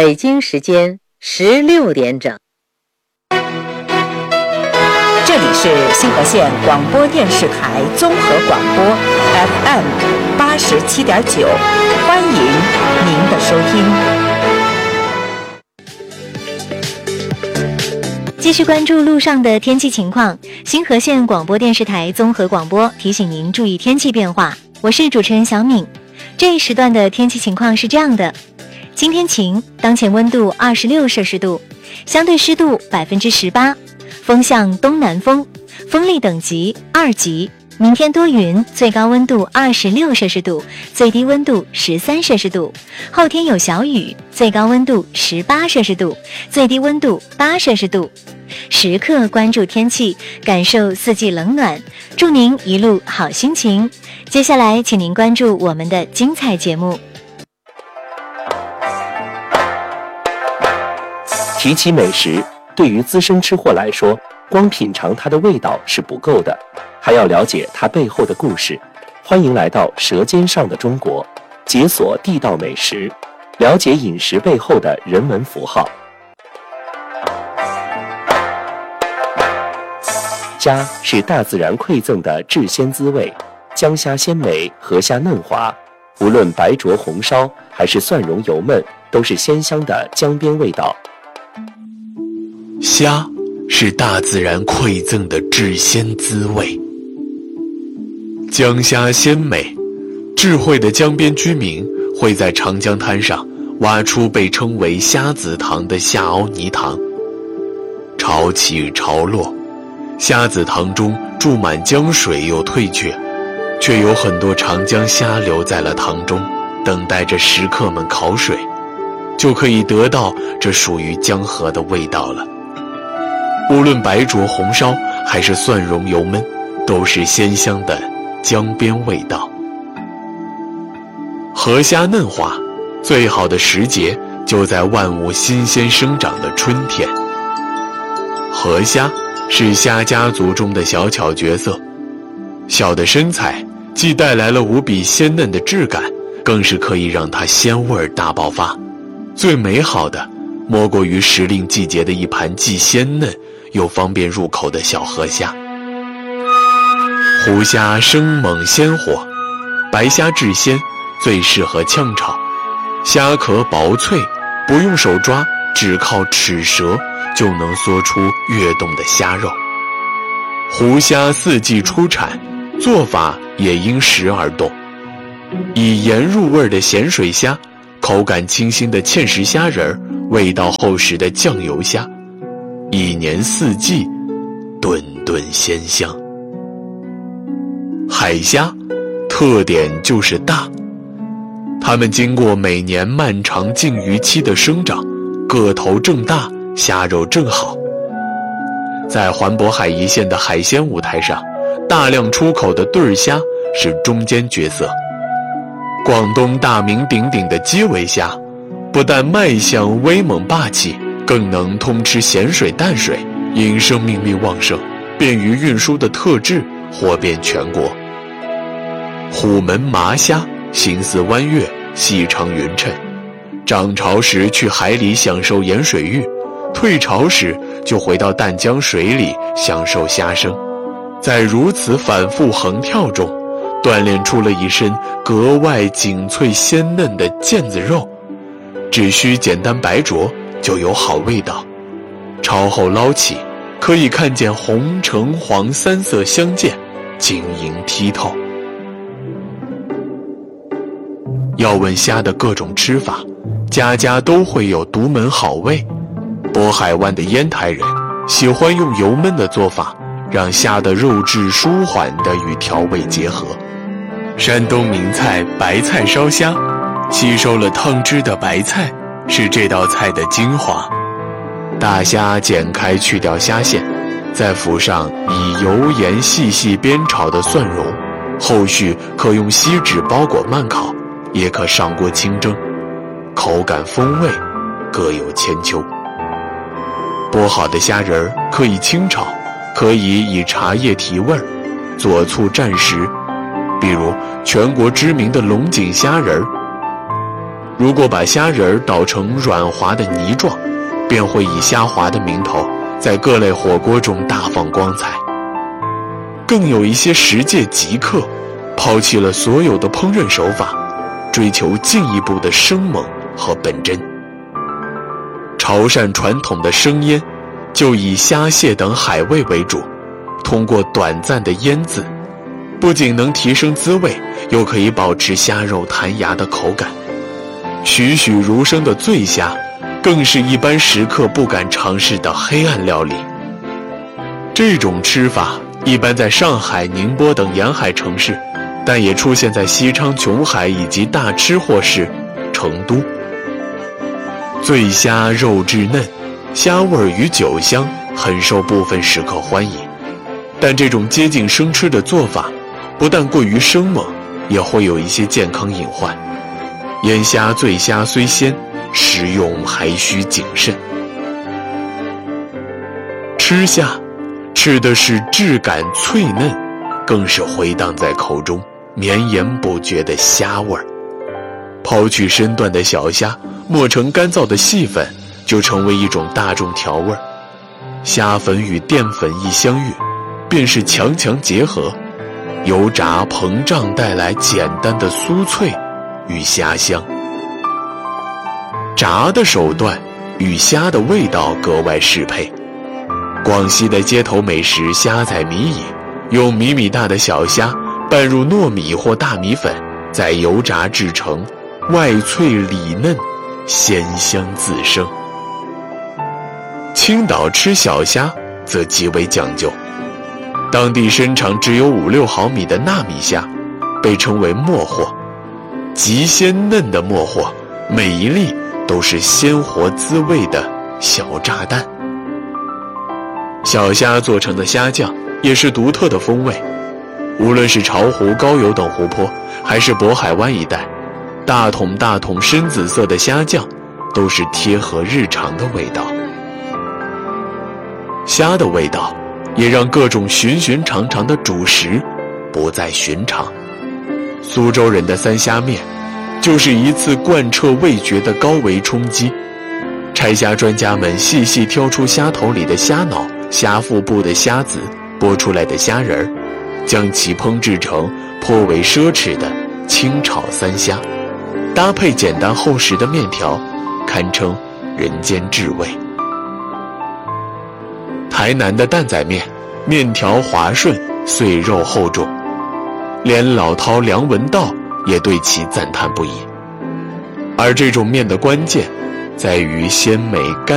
北京时间16点整。 这里是新河县广播电视台综合广播 FM 87.9，欢迎您的收听。 继续关注路上的天气情况，新河县广播电视台综合广播提醒您注意天气变化。我是主持人小敏。这一时段的天气情况是这样的：今天晴，当前温度26摄氏度，相对湿度18%，风向东南风，风力等级2级。明天多云，最高温度26摄氏度，最低温度13摄氏度。后天有小雨，最高温度18摄氏度，最低温度8摄氏度。时刻关注天气，感受四季冷暖，祝您一路好心情。接下来请您关注我们的精彩节目。 提起美食，对于资深吃货来说，光品尝它的味道是不够的，还要了解它背后的故事。欢迎来到舌尖上的中国，解锁地道美食，了解饮食背后的人文符号。虾是大自然馈赠的至鲜滋味，江虾鲜美，河虾嫩滑，无论白灼红烧还是蒜蓉油焖，都是鲜香的江边味道。 虾是大自然馈赠的至鲜滋味，江虾鲜美，智慧的江边居民会在长江滩上挖出被称为虾子塘的下凹泥塘，潮起潮落，虾子塘中注满江水又退却，却有很多长江虾留在了塘中，等待着食客们烤水，就可以得到这属于江河的味道了。无论白灼红烧还是蒜蓉油焖，都是鲜香的江边味道。河虾嫩滑，最好的时节就在万物新鲜生长的春天。河虾是虾家族中的小巧角色，小的身材既带来了无比鲜嫩的质感，更是可以让它鲜味大爆发。最美好的莫过于时令季节的一盘既鲜嫩又方便入口的小河虾。湖虾生猛鲜活，白虾至鲜，最适合炝炒。虾壳薄脆，不用手抓，只靠齿舌就能嗦出跃动的虾肉。湖虾四季出产，做法也因时而动。以盐入味的咸水虾，口感清新的芡实虾仁，味道厚实的酱油虾，一年四季顿顿鲜香。海虾特点就是大，它们经过每年漫长禁渔期的生长，个头正大，虾肉正好。在环渤海一线的海鲜舞台上，大量出口的对虾是中坚角色。广东大名鼎鼎的基围虾，不但卖相威猛霸气，更能通吃咸水淡水，因生命力旺盛，便于运输的特质火遍全国。虎门麻虾形似弯月，细长匀称，涨潮时去海里享受盐水浴，退潮时就回到淡江水里享受虾生。在如此反复横跳中，锻炼出了一身格外紧脆鲜嫩的腱子肉，只需简单白灼就有好味道。焯后捞起，可以看见红橙黄三色相间，晶莹剔透。要问虾的各种吃法，家家都会有独门好味。渤海湾的烟台人喜欢用油焖的做法，让虾的肉质舒缓地与调味结合。山东名菜白菜烧虾，吸收了汤汁的白菜是这道菜的精华。大虾剪开去掉虾线，再浮上以油盐细细煸炒的蒜蓉，后续可用锡纸包裹慢烤，也可上锅清蒸，口感风味各有千秋。剥好的虾仁可以清炒，可以茶叶提味，佐醋蘸食，比如全国知名的龙井虾仁， 如果把虾仁捣成软滑的泥状，便会以虾滑的名头在各类火锅中大放光彩。更有一些食界极客抛弃了所有的烹饪手法，追求进一步的生猛和本真。潮汕传统的生腌就以虾蟹等海味为主，通过短暂的腌制，不仅能提升滋味，又可以保持虾肉弹牙的口感。栩栩如生的醉虾更是一般食客不敢尝试的黑暗料理。这种吃法一般在上海、宁波等沿海城市，但也出现在西昌、琼海以及大吃货市成都。醉虾肉质嫩，虾味与酒香，很受部分食客欢迎。但这种接近生吃的做法，不但过于生猛，也会有一些健康隐患。腌虾、醉虾虽鲜，食用还需谨慎。吃虾，吃的是质感脆嫩，更是回荡在口中绵延不绝的虾味儿。刨去身段的小虾，磨成干燥的细粉，就成为一种大众调味。虾粉与淀粉一相遇，便是强强结合，油炸膨胀带来简单的酥脆与虾香。炸的手段与虾的味道格外适配。广西的街头美食虾仔米乙，用米米大的小虾拌入糯米或大米粉，再油炸制成，外脆里嫩，鲜香自生。青岛吃小虾则极为讲究，当地身长只有5-6毫米的纳米虾，被称为墨货，极鲜嫩的墨货，每一粒都是鲜活滋味的小炸弹。小虾做成的虾酱也是独特的风味，无论是巢湖、高邮等湖泊，还是渤海湾一带，大桶大桶深紫色的虾酱都是贴合日常的味道。虾的味道也让各种寻寻常常的主食不再寻常。苏州人的三虾面就是一次贯彻味觉的高维冲击。拆虾专家们细细挑出虾头里的虾脑、虾腹部的虾子，剥出来的虾仁儿，将其烹制成颇为奢侈的清炒三虾，搭配简单厚实的面条，堪称人间至味。台南的担仔面，面条滑顺，碎肉厚重，连老饕梁文道也对其赞叹不已。而这种面的关键在于鲜美干